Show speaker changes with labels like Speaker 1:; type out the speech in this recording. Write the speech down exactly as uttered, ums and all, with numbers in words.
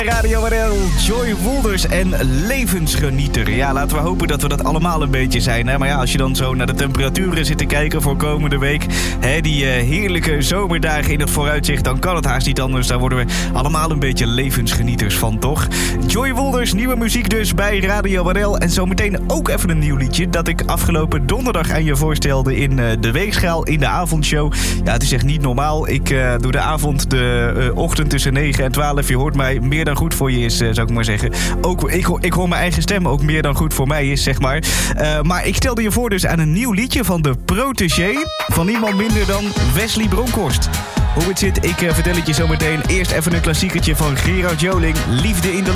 Speaker 1: Radio R L, Joy Wolders en Levensgenieter. Ja, laten we hopen dat we dat allemaal een beetje zijn. Hè? Maar ja, als je dan zo naar de temperaturen zit te kijken voor komende week, hè, die uh, heerlijke zomerdagen in het vooruitzicht, dan kan het haast niet anders. Daar worden we allemaal een beetje levensgenieters van, toch? Joy Wolders, nieuwe muziek dus bij Radio R L. En zometeen ook even een nieuw liedje dat ik afgelopen donderdag aan je voorstelde in uh, de Weegschaal in de avondshow. Ja, het is echt niet normaal. Ik uh, doe de avond, de uh, ochtend tussen negen en twaalf. Je hoort mij meer dan goed voor je is, uh, zou ik maar zeggen. Ook, ik, ik hoor mijn eigen stem ook meer dan goed voor mij is, zeg maar. Uh, maar ik stelde je voor dus aan een nieuw liedje van de protégé van niemand minder dan Wesley Bronkhorst. Hoe het zit, ik uh, vertel het je zometeen. Eerst even een klassiekertje van Gerard Joling, Liefde in de